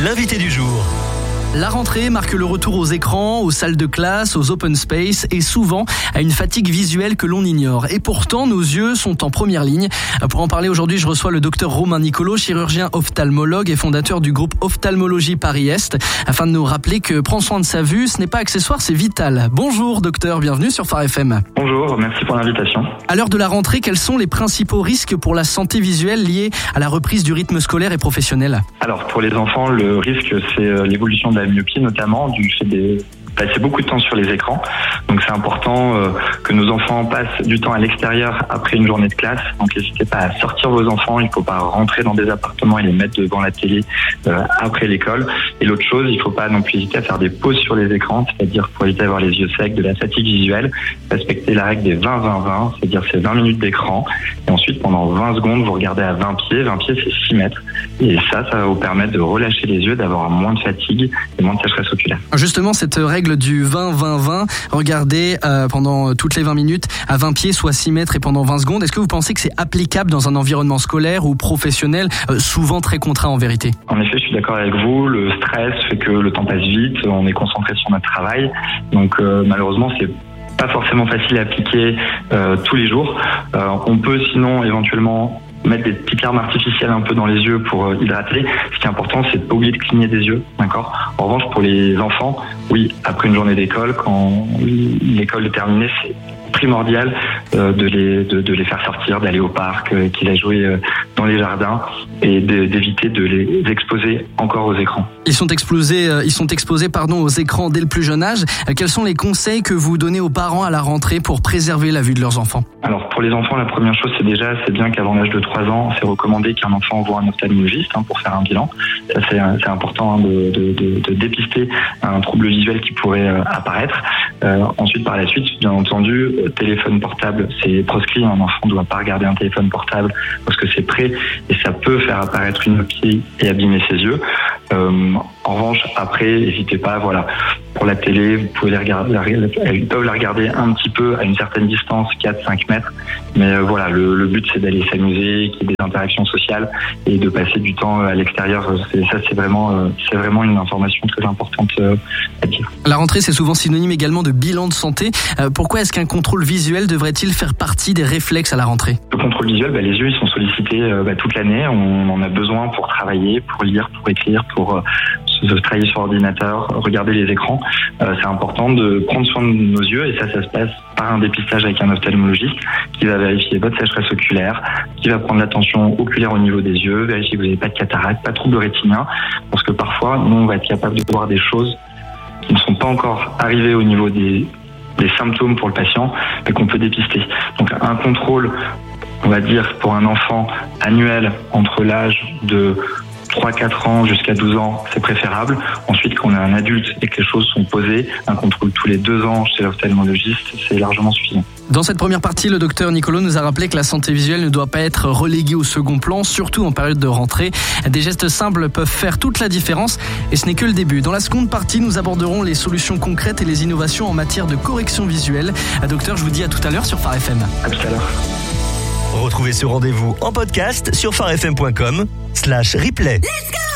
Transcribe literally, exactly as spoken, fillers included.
l'invité du jour. La rentrée marque le retour aux écrans, aux salles de classe, aux open space et souvent à une fatigue visuelle que l'on ignore. Et pourtant, nos yeux sont en première ligne. Pour en parler aujourd'hui, je reçois le docteur Romain Nicolo, chirurgien ophtalmologue et fondateur du groupe Ophtalmologie Paris-Est, afin de nous rappeler que prendre soin de sa vue, ce n'est pas accessoire, c'est vital. Bonjour docteur, bienvenue sur Phare F M. Bonjour, merci pour l'invitation. À l'heure de la rentrée, quels sont les principaux risques pour la santé visuelle liés à la reprise du rythme scolaire et professionnel ? Alors pour les enfants, le risque c'est l'évolution de la myopie, notamment du fait des passer beaucoup de temps sur les écrans. Donc c'est important euh, que nos enfants passent du temps à l'extérieur après une journée de classe. Donc n'hésitez pas à sortir vos enfants. Il ne faut pas rentrer dans des appartements et les mettre devant la télé euh, après l'école. Et l'autre chose, il ne faut pas non plus hésiter à faire des pauses sur les écrans, c'est-à-dire pour éviter d'avoir les yeux secs, de la fatigue visuelle, respecter la règle des vingt vingt vingt, c'est-à-dire c'est vingt minutes d'écran. Et ensuite, pendant vingt secondes, vous regardez à vingt pieds. vingt pieds, c'est six mètres. Et ça, ça va vous permettre de relâcher les yeux, d'avoir moins de fatigue et moins de sécheresse oculaire. Justement, cette règle du vingt vingt vingt, regardez euh, pendant toutes les vingt minutes à vingt pieds, soit six mètres et pendant vingt secondes. Est-ce que vous pensez que c'est applicable dans un environnement scolaire ou professionnel, euh, souvent très contraint en vérité ? En effet, je suis d'accord avec vous. Le stress fait que le temps passe vite, on est concentré sur notre travail. Donc euh, malheureusement, c'est pas forcément facile à appliquer euh, tous les jours. Euh, on peut sinon éventuellement mettre des petites larmes artificielles un peu dans les yeux pour euh, hydrater. Ce qui est important, c'est de pas oublier de cligner des yeux, d'accord ? En revanche, pour les enfants, oui, après une journée d'école, quand l'école est terminée, c'est primordial euh, de les de, de les faire sortir, d'aller au parc, euh, qu'ils aillent jouer euh, dans les jardins et de, d'éviter de les exposer encore aux écrans. Ils sont exposés, euh, ils sont exposés pardon, aux écrans dès le plus jeune âge. Euh, quels sont les conseils que vous donnez aux parents à la rentrée pour préserver la vue de leurs enfants ? Alors pour les enfants, la première chose, c'est déjà, c'est bien qu'avant l'âge de trois ans, c'est recommandé qu'un enfant voit un ophtalmologiste hein, pour faire un bilan. Ça, c'est, c'est important hein, de, de, de, de dépister un trouble visuel qui pourrait euh, apparaître. Euh, ensuite, par la suite, bien entendu, téléphone portable, c'est proscrit. Un enfant ne doit pas regarder un téléphone portable parce que c'est prêt et ça peut faire apparaître une myopie et abîmer ses yeux. Euh, en revanche, après, n'hésitez pas, voilà, pour la télé, vous pouvez les regarder, elles peuvent la regarder un petit peu à une certaine distance, quatre à cinq mètres. Mais euh, voilà, le, le but, c'est d'aller s'amuser, qu'il y ait des interactions sociales et de passer du temps à l'extérieur. C'est, ça, c'est vraiment, euh, c'est vraiment une information très importante euh, à dire. La rentrée, c'est souvent synonyme également de bilan de santé. Euh, pourquoi est-ce qu'un contrôle visuel devrait-il faire partie des réflexes à la rentrée ? Le contrôle visuel, bah, les yeux, ils sont sollicités euh, bah, toute l'année. On en a besoin pour travailler, pour lire, pour écrire, pour euh, se travailler sur ordinateur, regarder les écrans. Euh, c'est important de prendre soin de nos yeux et ça, ça se passe par un dépistage avec un ophtalmologiste qui va vérifier votre sécheresse oculaire, qui va prendre la tension oculaire au niveau des yeux, vérifier que vous n'avez pas de cataracte, pas de trouble rétinien, parce que parfois, nous, on va être capable de voir des choses qui ne sont pas encore arrivées au niveau des, des symptômes pour le patient, mais qu'on peut dépister. Donc un contrôle, on va dire, pour un enfant annuel entre l'âge de trois à quatre ans jusqu'à douze ans, c'est préférable. Ensuite, quand on est un adulte et que les choses sont posées, un contrôle tous les deux ans chez l'ophtalmologiste, c'est largement suffisant. Dans cette première partie, le docteur Nicolo nous a rappelé que la santé visuelle ne doit pas être reléguée au second plan, surtout en période de rentrée. Des gestes simples peuvent faire toute la différence et ce n'est que le début. Dans la seconde partie, nous aborderons les solutions concrètes et les innovations en matière de correction visuelle. Docteur, je vous dis à tout à l'heure sur Phare F M. À tout à l'heure. Retrouvez ce rendez-vous en podcast sur pharefm point com slash replay. Let's go!